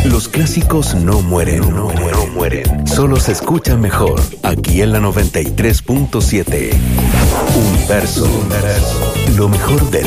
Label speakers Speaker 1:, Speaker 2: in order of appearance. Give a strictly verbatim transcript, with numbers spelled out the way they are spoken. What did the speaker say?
Speaker 1: Los clásicos no mueren, no mueren, no mueren. Solo se escuchan mejor aquí en la noventa y tres punto siete. Universo, lo mejor del